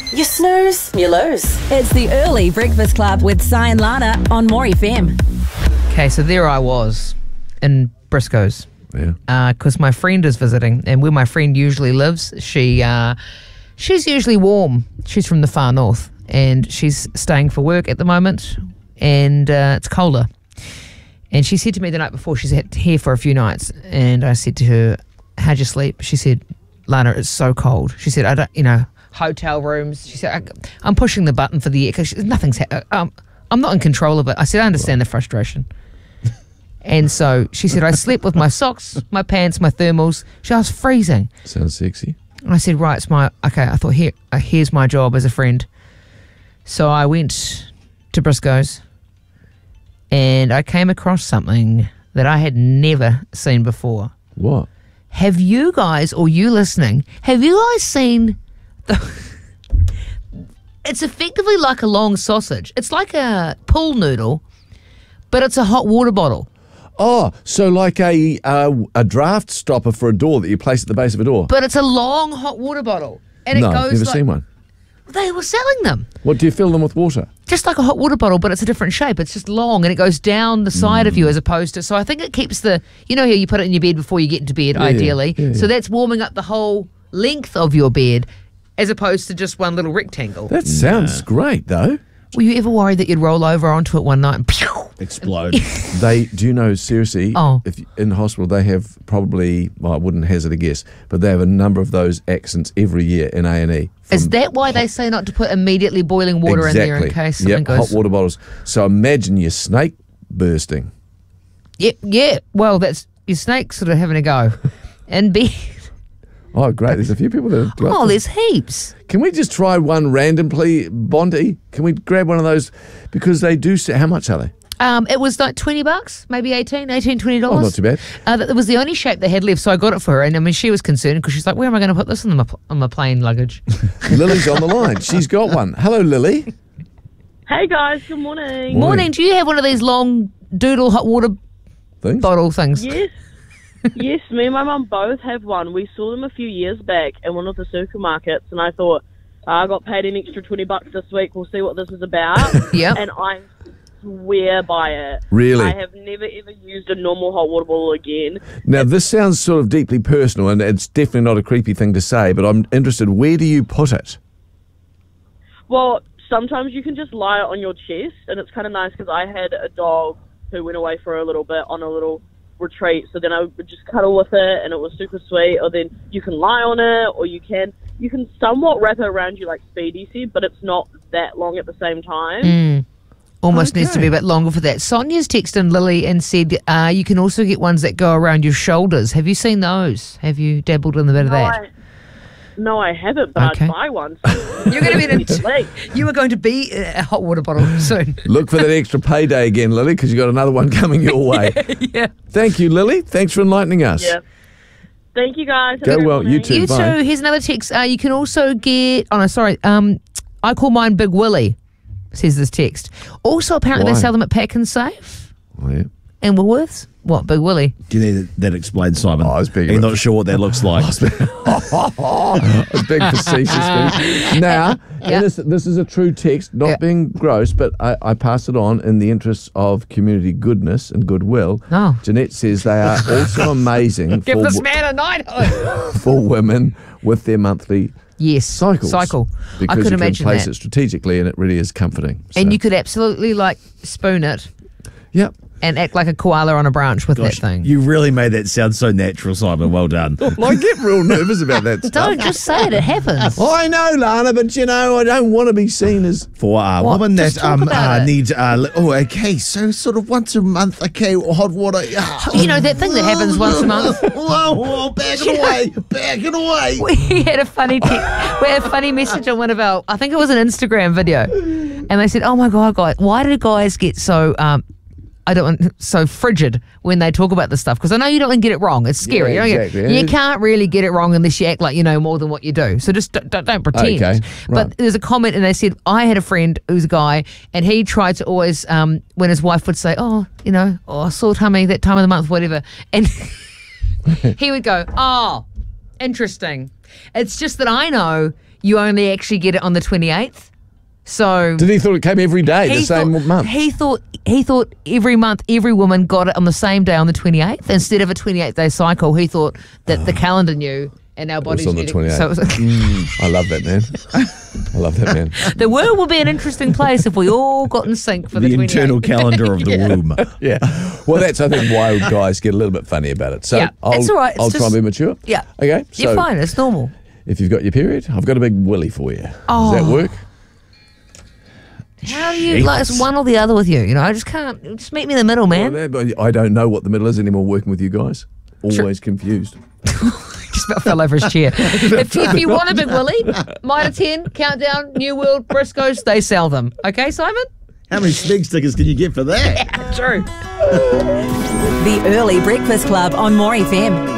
You snooze, you lose. It's the Early Breakfast Club with Si and Lana on More FM. Okay, so there I was in Briscoes. Yeah. Because my friend is visiting, and where my friend usually lives, she's usually warm. She's from the far north, and she's staying for work at the moment, and it's colder. And she said to me the night before, she's here for a few nights, and I said to her, "How'd you sleep?" She said, "Lana, it's so cold." She said, "I don't, hotel rooms." She said, "I'm pushing the button for the air because nothing's. I'm not in control of it." I said, "I understand the frustration." And so she said, "I slept with my socks, my pants, my thermals." I was freezing. Sounds sexy. And I said, "Right, I thought, here's my job as a friend." So I went to Briscoes, and I came across something that I had never seen before. What? Have you guys, or you listening, have you guys seen it's effectively like a long sausage. It's like a pool noodle, but it's a hot water bottle. Oh, so like a draft stopper for a door that you place at the base of a door. But it's a long hot water bottle. And No, it goes never like, seen one. They were selling them. What, do you fill them with water? Just like a hot water bottle, but it's a different shape. It's just long and it goes down the side of you as opposed to... So I think it keeps the... You know how you put it in your bed before you get into bed, ideally? yeah. So that's warming up the whole length of your bed as opposed to just one little rectangle. That sounds great, though. Were you ever worried that you'd roll over onto it one night and pew? Explode. Do you know, seriously, if in hospital they have probably, well, I wouldn't hazard a guess, but they have a number of those accidents every year in A&E. Is that why they say not to put immediately boiling water in there in case something goes... hot water bottles. So imagine your snake bursting. Yeah. Well, that's your snake sort of having a go. And Oh, great. There's a few people that have got them. there's heaps. Can we just try one randomly, Bondi? Can we grab one of those? Because they do... How much are they? It was like $20, maybe $20. Oh, not too bad. It was the only shape they had left, so I got it for her. And I mean, she was concerned because she's like, "Where am I going to put this on my plane luggage?" Lily's on the line. She's got one. Hello, Lily. Hey guys, good morning. Morning. Do you have one of these long doodle hot water Things? bottle things? Yes. Yes, me and my mum both have one. We saw them a few years back in one of the supermarkets, and I thought, I got paid an extra $20 this week. We'll see what this is about. Yep. And I swear by it. Really? I have never ever used a normal hot water bottle again. Now, this sounds sort of deeply personal, and it's definitely not a creepy thing to say, but I'm interested, where do you put it? Well, sometimes you can just lie it on your chest, and it's kind of nice because I had a dog who went away for a little bit on a little retreat, so then I would just cuddle with it, and it was super sweet. Or then you can lie on it, or you can somewhat wrap it around you like Speedy said, but it's not that long at the same time. Almost needs to be a bit longer for that. Sonia's texted Lily and said you can also get ones that go around your shoulders. Have you seen those? Have you dabbled in a bit of that? No, I haven't, but Okay. I'd buy one. You're going to be you are going to be a hot water bottle soon. Look for that extra payday again, Lily, because you've got another one coming your way. Yeah. Thank you, Lily. Thanks for enlightening us. Yeah. Thank you, guys. Go Have a good well. morning. You too. You Bye. too. Here's another text. You can also get... Oh, no, sorry. I call mine Big Willie, says this text. Also, apparently Why? they sell them at Pack and Save Oh, yeah. and Woolworths. What, Big Willie? Do you need that explained, Simon? Oh, I was being You're a bit- not sure what that looks like. I was being facetious. Now, Yeah. this is a true text, not Yeah. being gross, but I pass it on in the interests of community goodness and goodwill. Oh. Jeanette says they are also amazing Give for, this man a knighthood. for women with their monthly Yes. cycles. Cycle. Because I could you imagine can place that. it strategically and it really is comforting. And So, you could absolutely spoon it Yep. and act like a koala on a branch with Gosh, that thing. you really made that sound so natural, Simon. Well done. I get real nervous about that stuff. Don't just say it. It happens. I know, Lana, but I don't want to be seen as... For a What? woman Just that talk about it. needs okay, so sort of once a month, okay, hot water. You know, that thing that happens once a month. Whoa, back it away, back it away. We had a funny message on one of our, I think it was an Instagram video, and they said, "Oh my God, guys, why do guys get so so frigid when they talk about this stuff?" Because I know you don't get it wrong. It's scary. Yeah, You don't exactly. you can't really get it wrong unless you act like you know more than what you do. So just don't pretend. Okay, right. But there's a comment, and they said, I had a friend who's a guy, and he tried to always, when his wife would say, sore tummy that time of the month, whatever, and he would go, "Oh, interesting. It's just that I know you only actually get it on the 28th. So Did he thought it came every day, the same month? He thought every month every woman got it on the same day on the 28th instead of a 28-day cycle. He thought that the calendar knew and our bodies on knew. the 28th. So it was I love that, man. I love that, man. the world will be an interesting place if we all got in sync for the 28th. internal calendar of the womb. Yeah. Well, that's, I think, why guys get a little bit funny about it. So Yeah, it's all right. It's I'll try and be mature. Yeah. Okay. So You're fine. It's normal. if you've got your period, I've got a big willy for you. Oh. Does that work? How do you like it's one or the other with you? You know, I just can't. Just meet me in the middle, man. Well, I don't know what the middle is anymore working with you guys. Always confused. Just about fell over his chair. if you want a big willy, mine are 10, countdown, New World, Briscoes, they sell them. Okay, Simon? How many Smeg stickers can you get for that? True. The Early Breakfast Club on More FM.